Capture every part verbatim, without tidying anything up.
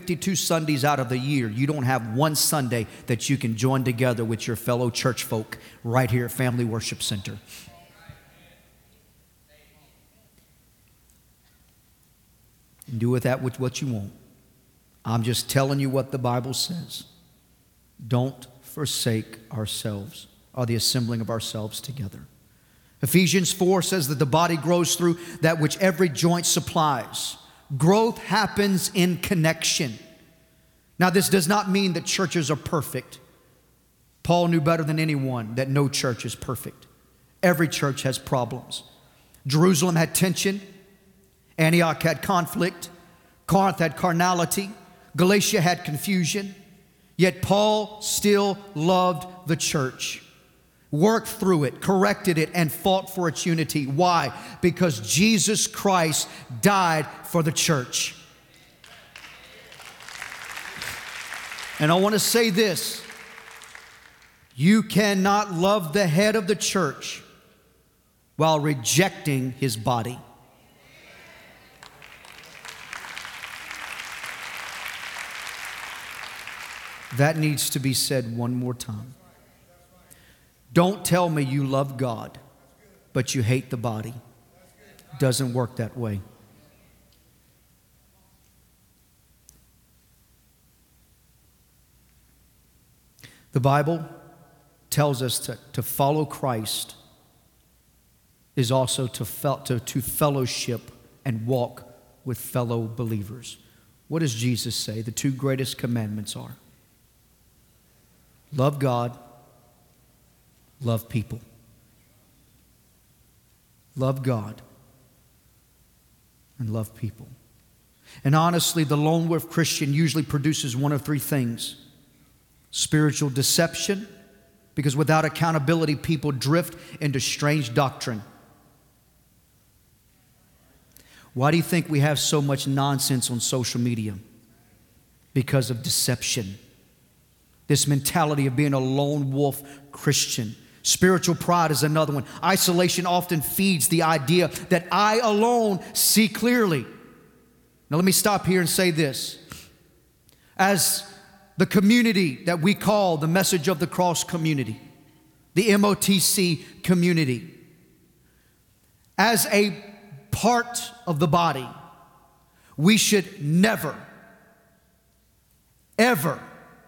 fifty-two Sundays out of the year, you don't have one Sunday that you can join together with your fellow church folk right here at Family Worship Center. Do with that with what you want. I'm just telling you what the Bible says. Don't forsake ourselves or the assembling of ourselves together. Ephesians four says that the body grows through that which every joint supplies. Growth happens in connection. Now, this does not mean that churches are perfect. Paul knew better than anyone that no church is perfect. Every church has problems. Jerusalem had tension. Antioch had conflict. Corinth had carnality. Galatia had confusion. Yet Paul still loved the church, worked through it, corrected it, and fought for its unity. Why? Because Jesus Christ died for the church. And I want to say this. You cannot love the head of the church while rejecting his body. That needs to be said one more time. Don't tell me you love God, but you hate the body. It doesn't work that way. The Bible tells us to, to follow Christ is also to, fel- to, to fellowship and walk with fellow believers. What does Jesus say the two greatest commandments are? Love God, love people. Love God and love people. And honestly, the lone wolf Christian usually produces one of three things. Spiritual deception, because without accountability, people drift into strange doctrine. Why do you think we have so much nonsense on social media? Because of deception. This mentality of being a lone wolf Christian. Spiritual pride is another one. Isolation often feeds the idea that I alone see clearly. Now let me stop here and say this. As the community that we call the Message of the Cross community, the M O T C community, as a part of the body, we should never, ever,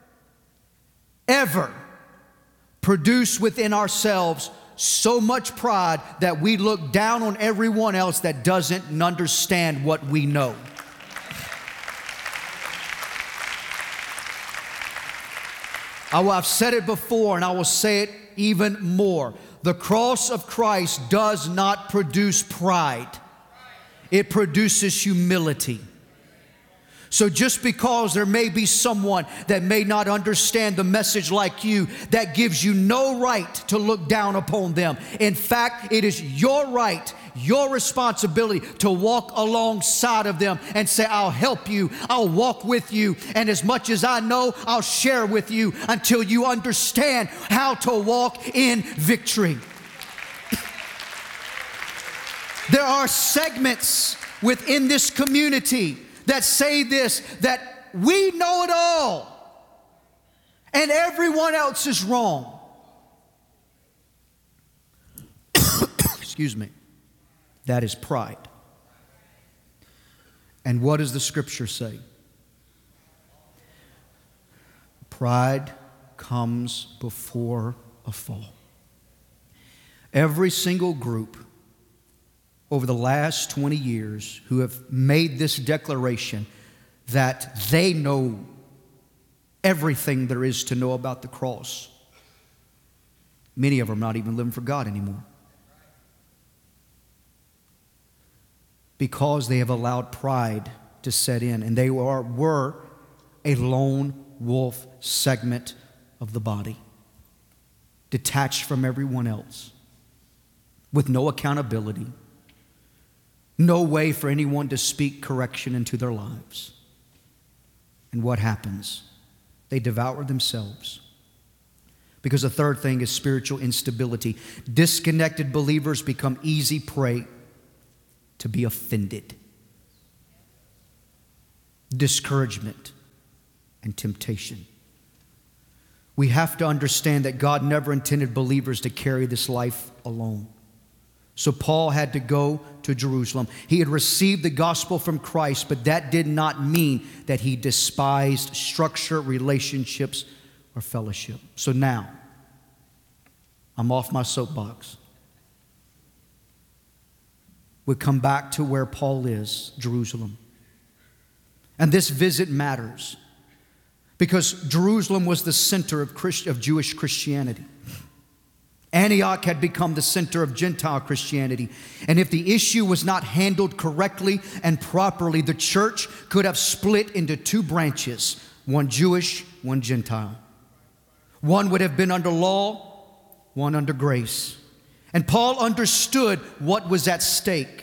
ever produce within ourselves so much pride that we look down on everyone else that doesn't understand what we know. I, I've said it before and I will say it even more. The cross of Christ does not produce pride. It produces humility. So just because there may be someone that may not understand the message like you, that gives you no right to look down upon them. In fact, it is your right, your responsibility to walk alongside of them and say, I'll help you, I'll walk with you, and as much as I know, I'll share with you until you understand how to walk in victory. There are segments within this community that say this, that we know it all and everyone else is wrong. Excuse me. That is pride. And what does the scripture say? Pride comes before a fall. Every single group over the last twenty years who have made this declaration that they know everything there is to know about the cross. Many of them are not even living for God anymore. Because they have allowed pride to set in, and they are, were a lone wolf segment of the body, detached from everyone else, with no accountability, no way for anyone to speak correction into their lives. And what happens? They devour themselves. Because the third thing is spiritual instability. Disconnected believers become easy prey to be offended. Discouragement. and temptation. We have to understand that God never intended believers to carry this life alone. So Paul had to go to Jerusalem. He had received the gospel from Christ, but that did not mean that he despised structure, relationships, or fellowship. So now, I'm off my soapbox. We come back to where Paul is, Jerusalem. And this visit matters because Jerusalem was the center of, Christ, of Jewish Christianity. Antioch had become the center of Gentile Christianity. And if the issue was not handled correctly and properly, the church could have split into two branches, one Jewish, one Gentile. One would have been under law, one under grace. And Paul understood what was at stake,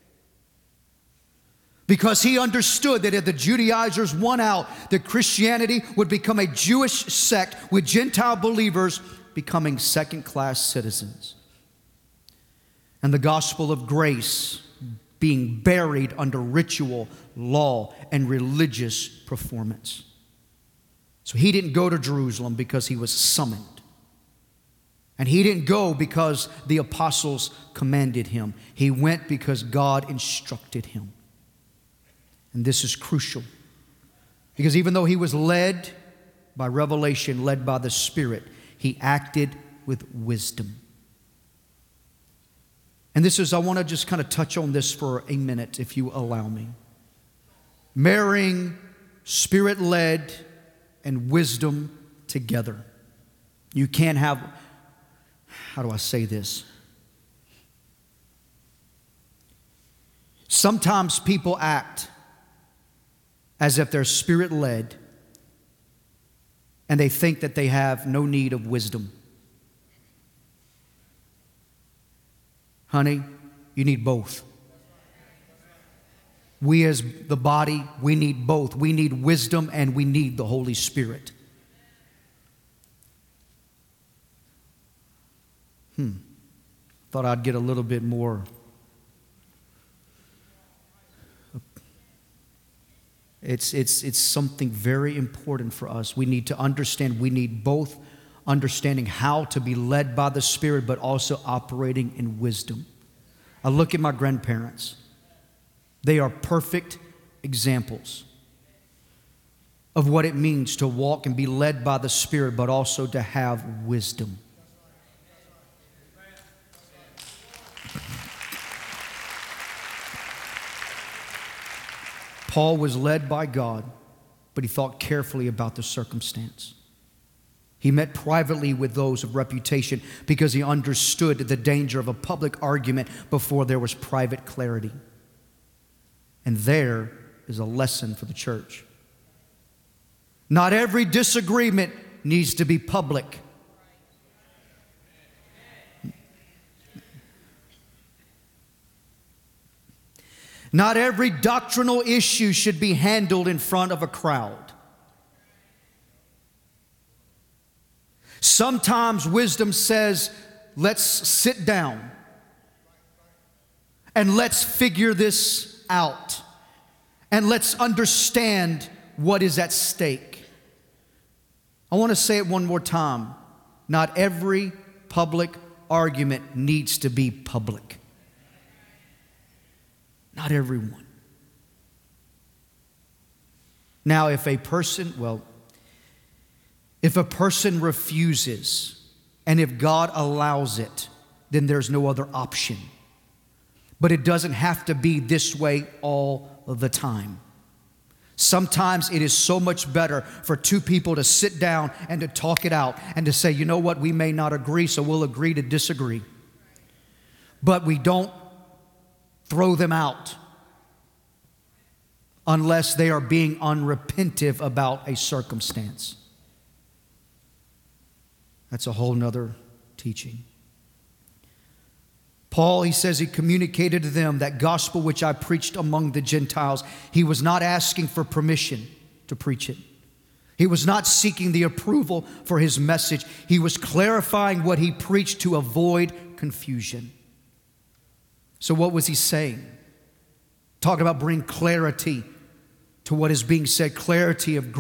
because he understood that if the Judaizers won out, that Christianity would become a Jewish sect with Gentile believers becoming second-class citizens. And the gospel of grace being buried under ritual, law, and religious performance. So he didn't go to Jerusalem because he was summoned. And he didn't go because the apostles commanded him. He went because God instructed him. And this is crucial, because even though he was led by revelation, led by the Spirit, he acted with wisdom. And this is, I want to just kind of touch on this for a minute, if you allow me. Marrying Spirit-led and wisdom together. You can't have, how do I say this? Sometimes people act as if they're Spirit-led and they think that they have no need of wisdom. Honey, you need both. We as the body, we need both. We need wisdom and we need the Holy Spirit. Hmm. Thought I'd get a little bit more. It's, it's, it's something very important for us. We need to understand we need both understanding how to be led by the Spirit, but also operating in wisdom. I look at my grandparents. They are perfect examples of what it means to walk and be led by the Spirit, but also to have wisdom. Paul was led by God, but he thought carefully about the circumstance. He met privately with those of reputation because he understood the danger of a public argument before there was private clarity. And there is a lesson for the church. Not every disagreement needs to be public. Not every doctrinal issue should be handled in front of a crowd. Sometimes wisdom says, let's sit down and let's figure this out and let's understand what is at stake. I want to say it one more time. Not every public argument needs to be public. Not everyone. Now, if a person, well, if a person refuses, and if God allows it, then there's no other option. But it doesn't have to be this way all the time. Sometimes it is so much better for two people to sit down and to talk it out and to say, you know what, we may not agree, so we'll agree to disagree. But we don't throw them out unless they are being unrepentive about a circumstance. That's a whole nother teaching. Paul, he says he communicated to them that gospel which I preached among the Gentiles. He was not asking for permission to preach it. He was not seeking the approval for his message. He was clarifying what he preached to avoid confusion. So what was he saying? Talking about bringing clarity to what is being said, clarity of